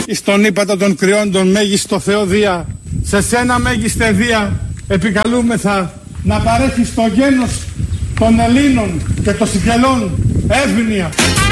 Εις τον ύπατα των κρυών τον μέγιστο Θεοδία, σε σένα μέγιστε Δία, επικαλούμεθα να παρέχεις το γένος των Ελλήνων και των Σικελών εύνοια.